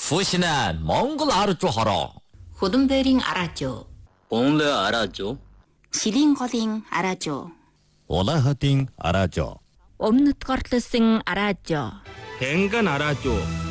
푸시는 몽골 알아줘 하라. 후든베링 알아줘. 봉래 알아줘. 시링거링 알아줘. 올라하팅 알아줘. Өмнөд гортлсон араажо. Хэнган 알아줘.